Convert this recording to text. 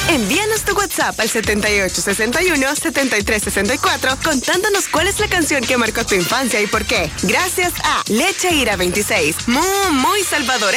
Envíanos tu WhatsApp al 7861-7364 contándonos cuál es la canción que marcó tu infancia y por qué. Gracias a Leche Ira 26. Muy salvadoreña.